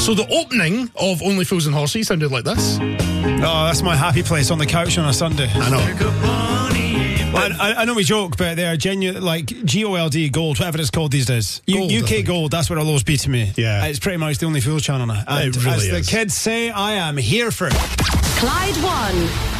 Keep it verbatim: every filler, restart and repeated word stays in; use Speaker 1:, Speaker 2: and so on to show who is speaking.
Speaker 1: So the opening of Only Fools and Horses sounded like this.
Speaker 2: Oh, that's my happy place on the couch on a Sunday.
Speaker 1: I know.
Speaker 2: Well, I, I know we joke, but they are genuine, like G O L D, gold, whatever it's called these days. U-
Speaker 1: Gold,
Speaker 2: U K Gold, that's what it'll always be to me.
Speaker 1: Yeah.
Speaker 2: It's pretty much the only Fools channel now. And
Speaker 1: It really
Speaker 2: as the
Speaker 1: is.
Speaker 2: kids say, I am here for it.
Speaker 3: Clyde One